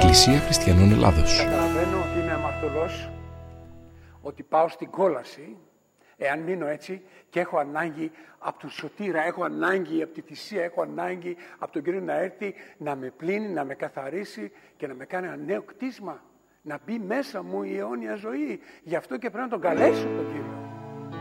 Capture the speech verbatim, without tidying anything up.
Εκκλησία Χριστιανών Ελλάδος. Καταλαβαίνω ότι είμαι αμαρτωλός, ότι πάω στην κόλαση, εάν μείνω έτσι και έχω ανάγκη από τον Σωτήρα, έχω ανάγκη από τη θυσία, έχω ανάγκη από τον Κύριο να έρθει να με πλύνει, να με καθαρίσει και να με κάνει ένα νέο κτίσμα. Να μπει μέσα μου η αιώνια ζωή. Γι' αυτό και πρέπει να τον καλέσω τον Κύριο.